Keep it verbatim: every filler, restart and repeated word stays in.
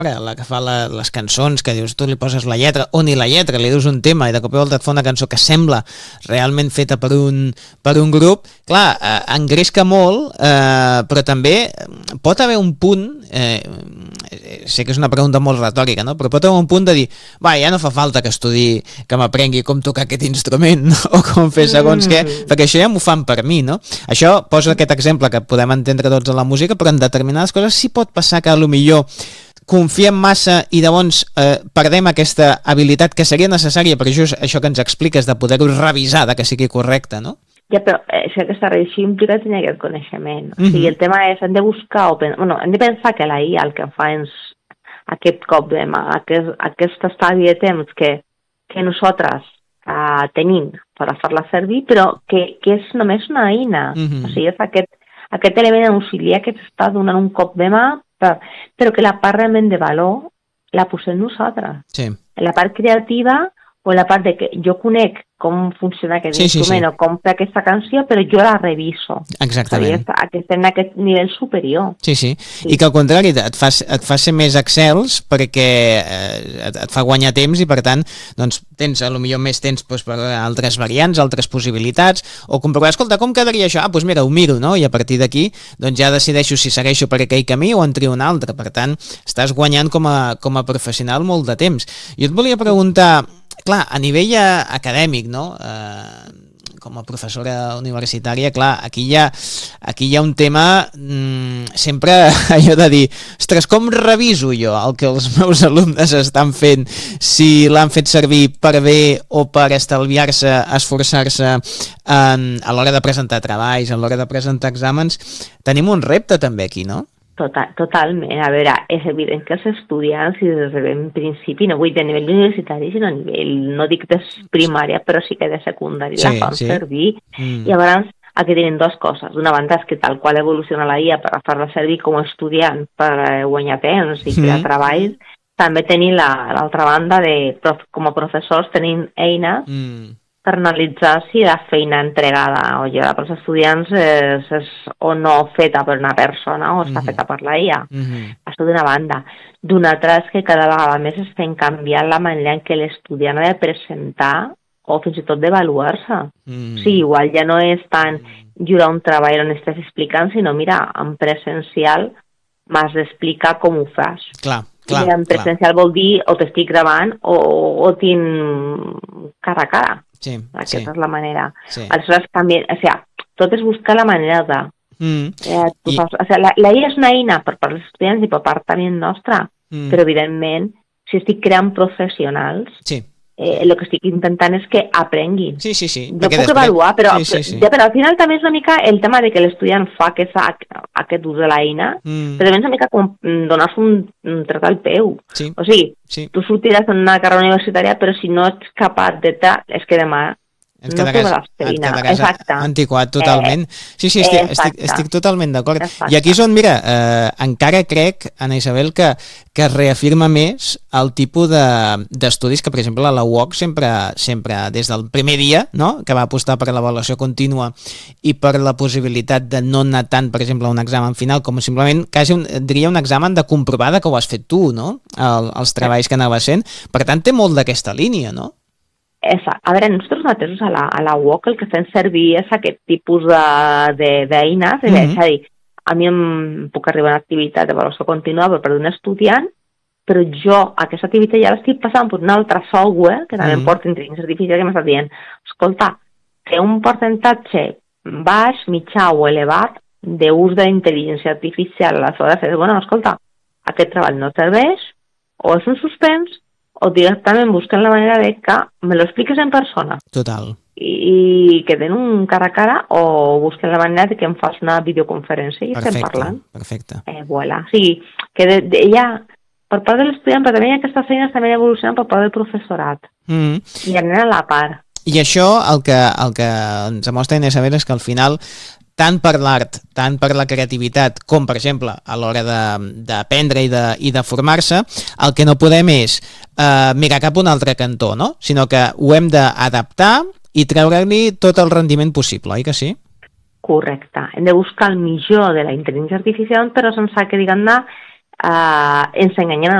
la que fa la, les cançons, que dius, tu li poses la lletra, o ni la lletra, li dius un tema i de cop i volta et fa una cançó que sembla realment feta per un, per un grup, clar, eh, engresca molt, eh, però també pot haver un punt, eh, sé que és una pregunta molt retòrica, no? Però pot haver un punt de dir, va, ja no fa falta que estudi, que m'aprengui com tocar aquest instrument, no? O com fer segons mm. què, perquè això ja m'ho fan per mi, no? Això posa aquest exemple que podem entendre tots a la música, però en determinades coses sí pot passar que a lo millor confiem massa i llavors eh, perdem aquesta habilitat que seria necessària per això, això que ens expliques de poder-ho revisar, de que sigui correcte, no? Ja, però eh, si aquesta revisió implica tenir aquest coneixement. Mm-hmm. O sigui, el tema és, hem de buscar, o pen... bueno, hem de pensar que la I A el que fa és aquest cop de mà, aquest, aquest estadi de temps que, que nosaltres eh, tenim per fer-la servir, però que, que és només una eina. Mm-hmm. O sigui, és aquest, aquest element auxiliar que t'està donant un cop de mà, però que la part realment de valor la posem nosaltres. Sí. La part creativa o la part de que jo conec com funciona aquest sí, instrument sí, sí. o com fer aquesta canció, però jo la reviso. Exactament. O sigui, estem en aquest nivell superior. Sí, sí, sí. I que al contrari et fa, et fa ser més excels perquè eh, et, et fa guanyar temps i per tant doncs, tens a lo millor més temps doncs, per altres variants, altres possibilitats, o comprovar, escolta, com quedaria això? Ah, doncs mira, ho miro, no? I a partir d'aquí doncs ja decideixo si segueixo per aquell camí o en trio un altre. Per tant, estàs guanyant com a, com a professional molt de temps. Jo et volia preguntar, clar, a nivell acadèmic, no? Eh, com a professora universitària, clar, aquí hi ha, aquí hi ha un tema mmm, sempre allò de dir, ostres, com reviso jo el que els meus alumnes estan fent, si l'han fet servir per bé o per estalviar-se, esforçar-se en, a l'hora de presentar treballs, a l'hora de presentar exàmens. Tenim un repte també aquí, no? Total, totalment. A veure, és evident que els estudiants, i des de ben principi, no vull dir a nivell universitari, sinó a nivell, no dic de primària, però sí que de secundària, sí, la fan sí. servir. Mm. I llavors, aquí tenen dues coses. D'una banda és que tal qual evoluciona la I A per fer-la servir com a estudiant per guanyar temps i crear mm. treballs, també tenim l'altra la, banda de, com a professors, tenim eines mm. per analitzar si la feina entregada o llevada pels estudiants és, és o no feta per una persona o està mm-hmm. feta per la I A. Mm-hmm. Això d'una banda. D'una altra és que cada vegada més estem canviant la manera en què l'estudiant ha de presentar o fins i tot d'avaluar-se. Mm-hmm. Sí, igual ja no és tant lliurar un treball on estàs explicant, sinó mira, en presencial m'has d'explicar com ho fas. Clar. Clar, I en presencial clar. Vol dir o t'estic gravant o, o tinc cara a cara. Sí, aquesta sí. és la manera. Sí. Aleshores, també, o sigui, tot és buscar la manera de... Mm. Eh, tu I... fas, o sigui, la, la I A és una eina per part dels estudiants i per part també nostra, mm. però evidentment, si estic creant professionals, sí. eh, el que estic intentant és que aprenguin. Sí, sí, sí. Jo puc després... avaluar, però, sí, sí, sí. Ja, però al final també és una mica el tema de que l'estudiant fa aquest, aquest ús de l'eina, mm. però també és una mica com donar-se un, un tret al peu. Sí. O sigui, sí. tu sortiràs en una carrera universitària, però si no ets capaç de tal, és que demà et quedaràs, no et quedaràs antiquat totalment. Eh, sí, sí, estic, estic, estic totalment d'acord. I aquí és on, mira, eh, encara crec, Anna Isabel, que, que es reafirma més el tipus d'estudis de, que, per exemple, la U O C sempre, sempre des del primer dia, no?, que va apostar per l'avaluació contínua i per la possibilitat de no anar tant, per exemple, a un examen final, com simplement, quasi un, diria un examen de comprovada que ho has fet tu, no?, el, els treballs que anaves fent. Per tant, té molt d'aquesta línia, no? A veure, nosaltres mateixos a la, a la U O C el que fem servir és aquest tipus d'eines, de, de, mm-hmm. és a dir, a mi em puc arribar a una activitat d'avaluació contínua per part d'un estudiant, però jo aquesta activitat ja l'estic passant per un altre software que també mm-hmm. em porta intel·ligència artificial que m'està dient, escolta, té un percentatge baix, mitjà o elevat d'ús de la intel·ligència artificial a l'hora de fer, bueno, escolta, aquest treball no serveix, o és un suspens, o directament busquen la manera de que me lo expliques en persona. Total. I, i que den un cara a cara o busquen la manera de que em fas una videoconferència i perfecte, estem parlant. Perfecte. Eh, voilà. O sigui, que de, de, ja, per part de l'estudiant, però també aquestes feines també evolucionen per part del professorat. Mm. I anem a la part. I això el que, el que ens demostra Anna Isabel és que al final tant per l'art, tant per la creativitat, com per exemple a l'hora d'aprendre i de, i de formar-se, el que no podem és eh, mirar cap a un altre cantó, no? Sinó que ho hem d'adaptar i treure-li tot el rendiment possible, oi que sí? Correcte. Hem de buscar el millor de la intel·ligència artificial, però sense que, diguem-ne, eh, ens enganyem